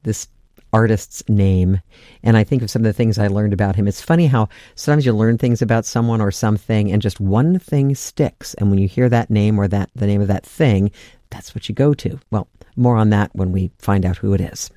this artist's name, and I think of some of the things I learned about him. It's funny how sometimes you learn things about someone or something, and just one thing sticks. And when you hear that name or the name of that thing, that's what you go to. Well, more on that when we find out who it is.